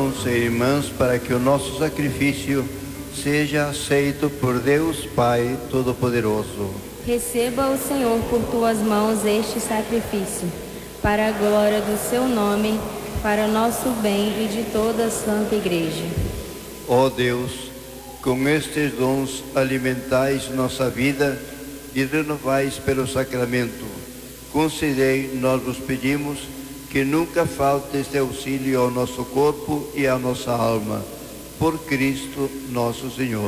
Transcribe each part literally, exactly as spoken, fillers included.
irmãos e irmãs, para que o nosso sacrifício seja aceito por Deus Pai Todo-Poderoso. Receba o Senhor por tuas mãos este sacrifício, para a glória do seu nome, para nosso bem e de toda a Santa Igreja. Ó Deus, com estes dons alimentais nossa vida e renovais pelo sacramento. Concedei, nós vos pedimos, que nunca falte este auxílio ao nosso corpo e à nossa alma. Por Cristo nosso Senhor.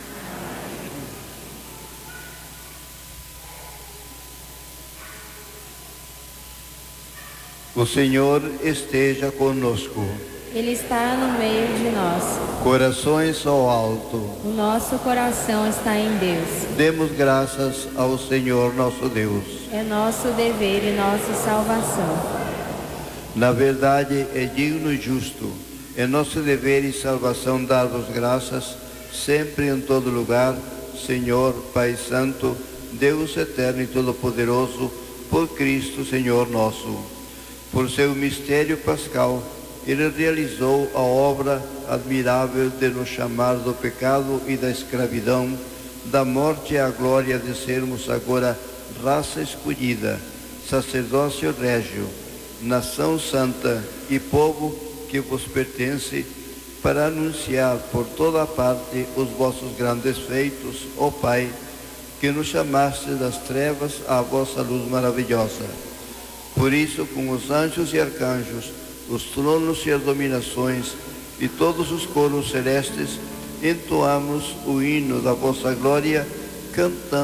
O Senhor esteja conosco. Ele está no meio de nós. Corações ao alto. O nosso coração está em Deus. Demos graças ao Senhor nosso Deus. É nosso dever e nossa salvação. Na verdade, é digno e justo. É nosso dever e salvação dar-vos graças, sempre e em todo lugar, Senhor, Pai Santo, Deus eterno e todo-poderoso, por Cristo, Senhor nosso. Por seu mistério pascal, Ele realizou a obra admirável de nos chamar do pecado e da escravidão, da morte à glória de sermos agora raça escolhida, sacerdócio régio, nação santa e povo que vos pertence, para anunciar por toda a parte os vossos grandes feitos, ó Pai, que nos chamaste das trevas à vossa luz maravilhosa. Por isso, com os anjos e arcanjos, os tronos e as dominações e todos os coros celestes, entoamos o hino da vossa glória, cantando